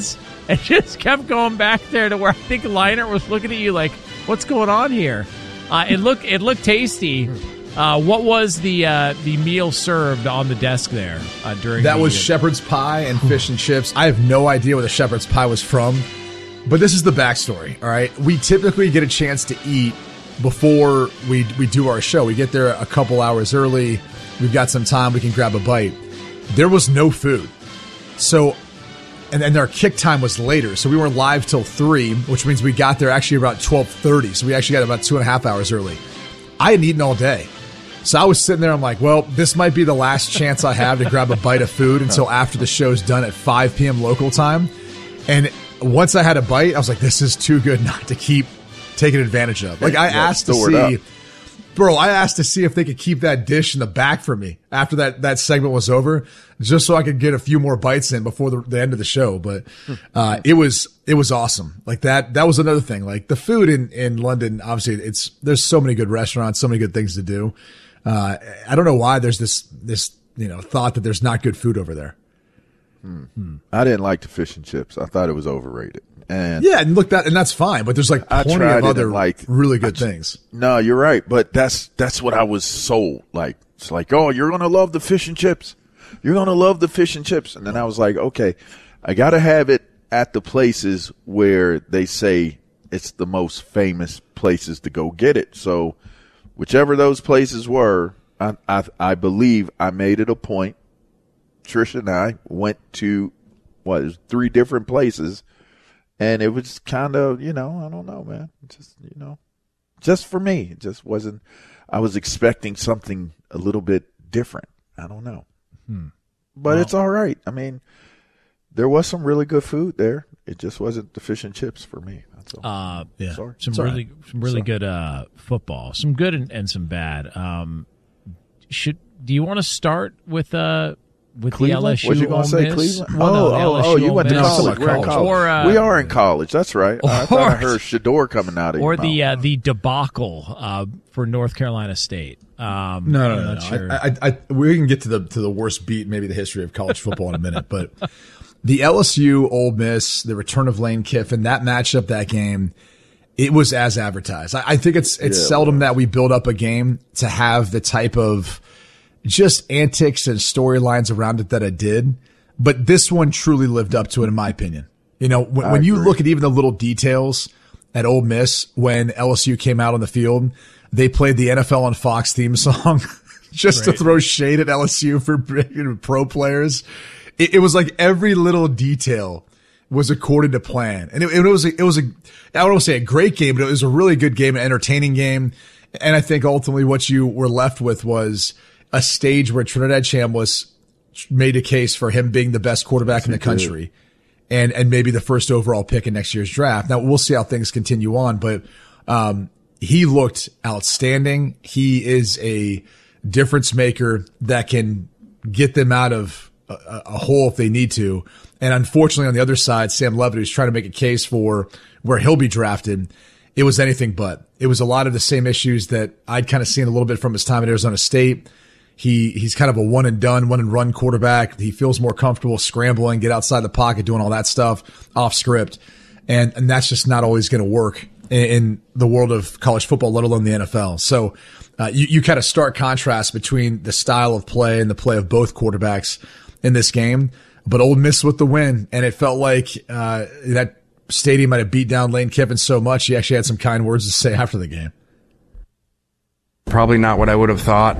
sides and just kept going back there to where I think Leinart was looking at you like, what's going on here? It looked tasty. What was the meal served on the desk there during that? Was shepherd's pie and fish and chips. I have no idea where the shepherd's pie was from, but this is the backstory. All right, we typically get a chance to eat before we do our show. We get there a couple hours early. We've got some time. We can grab a bite. There was no food. So, and then our kick time was later. So we weren't live till 3, which means we got there actually about 12:30. So we actually got about 2.5 hours early. I hadn't eaten all day. So I was sitting there. I'm like, well, this might be the last chance I have to grab a bite of food until after the show's done at 5 p.m. local time. And once I had a bite, I was like, this is too good not to keep taken advantage of. Like I asked to see, I asked to see if they could keep that dish in the back for me after that segment was over, just so I could get a few more bites in before the end of the show. But it was awesome. Like that was another thing. Like the food in London, obviously there's so many good restaurants, so many good things to do. I don't know why there's this thought that there's not good food over there. I didn't like the fish and chips. I thought it was overrated. And that's fine, but there's like plenty of other really good things. No, you're right, but that's what I was sold. Like it's like, oh, you're gonna love the fish and chips. You're gonna love the fish and chips, and then I was like, okay, I gotta have it at the places where they say it's the most famous places to go get it. So, whichever those places were, I believe I made it a point. Trish and I went to 3 different places. And it was kind of, I don't know, man. Just for me, it just wasn't. I was expecting something a little bit different. I don't know. But it's all right. I mean, there was some really good food there. It just wasn't the fish and chips for me. That's all. Yeah. Sorry. Some really good football. Some good and some bad. Do you want to start with Cleveland? The LSU? Was you going to say Cleveland? You went to college. We're in college. We are in college. That's right. I thought I heard Shador coming out of your mouth. The debacle for North Carolina State. No. Sure. We can get to the worst beat, maybe the history of college football in a minute, but the LSU Ole Miss, the return of Lane Kiffin, that matchup, that game, it was as advertised. I think it's seldom that we build up a game to have the type of just antics and storylines around it that it did. But this one truly lived up to it, in my opinion. When you look at even the little details at Ole Miss, when LSU came out on the field, they played the NFL on Fox theme song just to throw shade at LSU for pro players. It was like every little detail was according to plan. And it was I don't want to say a great game, but it was a really good game, an entertaining game. And I think ultimately what you were left with was a stage where Trinidad Chambliss made a case for him being the best quarterback in the country and maybe the first overall pick in next year's draft. Now we'll see how things continue on, but, he looked outstanding. He is a difference maker that can get them out of a hole if they need to. And unfortunately on the other side, Sam Levitt, who's trying to make a case for where he'll be drafted, it was anything but. It was a lot of the same issues that I'd kind of seen a little bit from his time at Arizona State. He's kind of a one and run quarterback. He feels more comfortable scrambling, get outside the pocket, doing all that stuff off script. And that's just not always going to work in the world of college football, let alone the NFL. So, you kind of stark contrast between the style of play and the play of both quarterbacks in this game, but Ole Miss with the win. And it felt like, that stadium might have beat down Lane Kiffin so much. He actually had some kind words to say after the game. Probably not what I would have thought.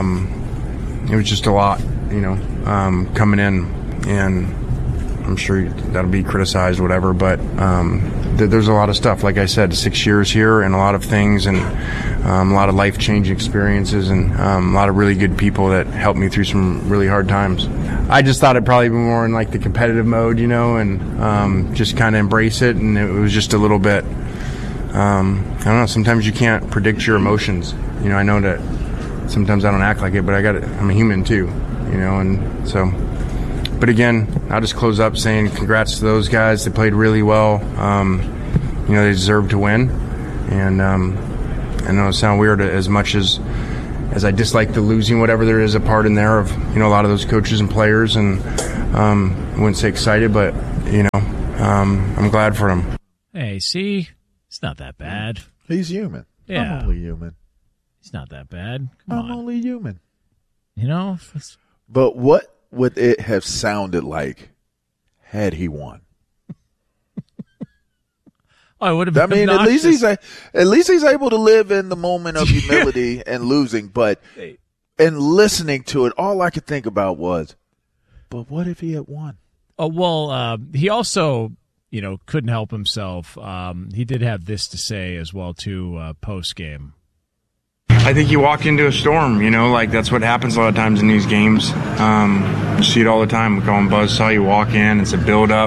It was just a lot, coming in, and I'm sure that'll be criticized, whatever, but there's a lot of stuff. Like I said, 6 years here and a lot of things, and a lot of life-changing experiences, and a lot of really good people that helped me through some really hard times. I just thought it'd probably be more in like the competitive mode, and just kind of embrace it, and it was just a little bit, I don't know, sometimes you can't predict your emotions. I know that sometimes I don't act like it, but I'm a human too, and so. But again, I'll just close up saying congrats to those guys. They played really well. They deserve to win. And I know it sounds weird as much as I dislike the losing, whatever there is a part in there of, a lot of those coaches and players. And I wouldn't say excited, but, I'm glad for him. Hey, see? It's not that bad. He's human. Yeah. I'm only human. It's not that bad. Come on. I'm only human. You know? But what would it have sounded like had he won? I would have been at least he's able to live in the moment of humility and losing. But and listening to it, all I could think about was, but what if he had won? Oh, well, he also, couldn't help himself. He did have this to say as well, too, post-game. I think you walk into a storm, that's what happens a lot of times in these games. You see it all the time. We call him buzzsaw. You walk in, it's a build-up.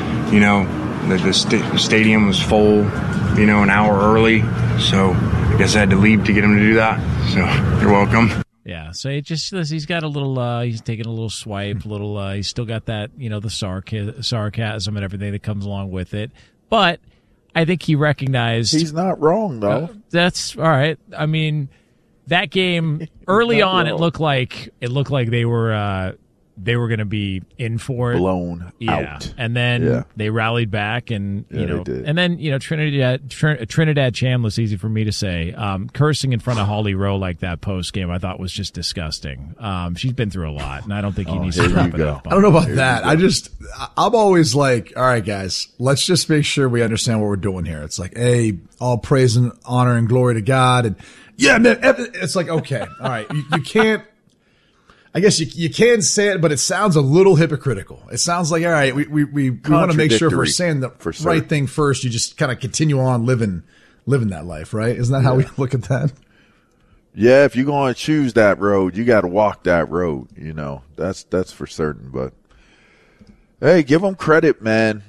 The stadium was full, an hour early. So I guess I had to leave to get him to do that. So you're welcome. Yeah, so he's got a little, he's taking a little swipe, he's still got that, the sarcasm and everything that comes along with it. But I think he recognized. He's not wrong, though. That's all right. I mean, that game early on, it looked like they were going to be in for it, blown out, and then they rallied back, and they did. And then Trinidad Chambliss, easy for me to say, cursing in front of Holly Rowe like that post game, I thought was just disgusting. She's been through a lot, and I don't think he needs to drop it up. I don't know about that. I'm always like, all right, guys, let's just make sure we understand what we're doing here. It's like, hey, all praise and honor and glory to God, and yeah, man, it's like, okay, all right, you can't. I guess you can say it, but it sounds a little hypocritical. It sounds like, all right, we want to make sure if we're saying the right thing first, you just kind of continue on living that life, right? Isn't that how we look at that? Yeah, if you're going to choose that road, you got to walk that road. That's for certain. But hey, give them credit, man.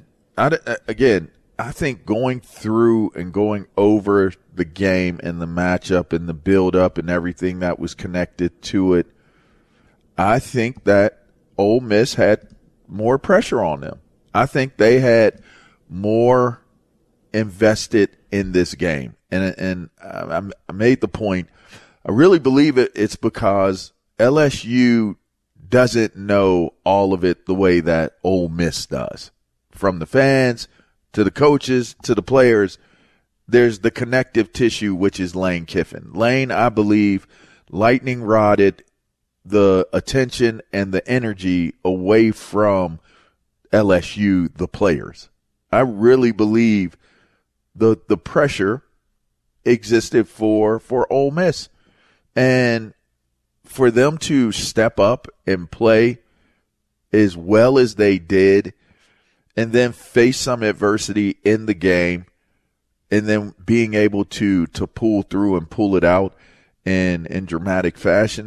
I think going through and going over the game and the matchup and the build up and everything that was connected to it, I think that Ole Miss had more pressure on them. I think they had more invested in this game. And I made the point. I really believe it's because LSU doesn't know all of it the way that Ole Miss does. From the fans to the coaches to the players, there's the connective tissue, which is Lane Kiffin. Lane, I believe, lightning rodded the attention and the energy away from LSU, the players. I really believe the pressure existed for Ole Miss. And for them to step up and play as well as they did and then face some adversity in the game and then being able to pull through and pull it out in dramatic fashion,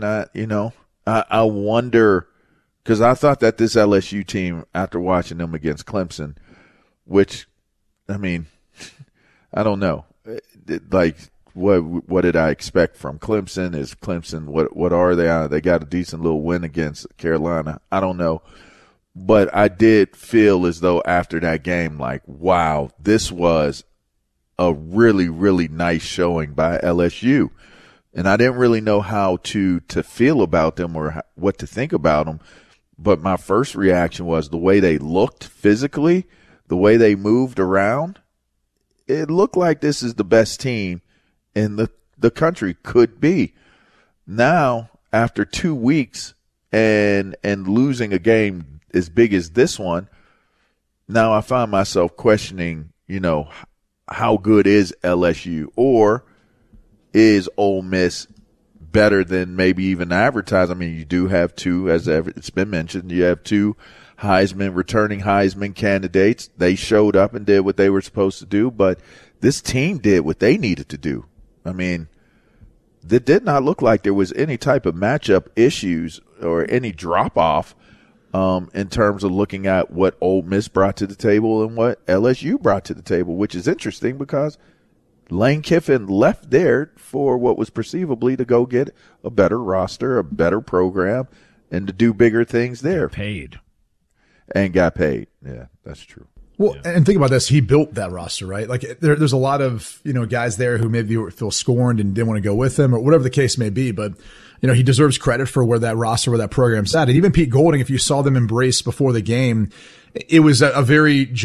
I wonder, because I thought that this LSU team, after watching them against Clemson, which, I mean, I don't know, like what did I expect from Clemson? Is Clemson what are they? They got a decent little win against Carolina. I don't know, but I did feel as though after that game, like, wow, this was a really, really nice showing by LSU. And I didn't really know how to feel about them or what to think about them. But my first reaction was the way they looked physically, the way they moved around. It looked like this is the best team in the country could be. Now, after 2 weeks and losing a game as big as this one, now I find myself questioning, how good is LSU, or is Ole Miss better than maybe even advertised? I mean, you do have two, as it's been mentioned, you have two returning Heisman candidates. They showed up and did what they were supposed to do, but this team did what they needed to do. I mean, it did not look like there was any type of matchup issues or any drop-off in terms of looking at what Ole Miss brought to the table and what LSU brought to the table, which is interesting because Lane Kiffin left there for what was perceivably to go get a better roster, a better program, and to do bigger things there. Got paid. Yeah, that's true. Well, and think about this. He built that roster, right? Like there's a lot of, guys there who maybe feel scorned and didn't want to go with him or whatever the case may be. But, he deserves credit for where that roster, where that program's at. And even Pete Golding, if you saw them embrace before the game, it was a very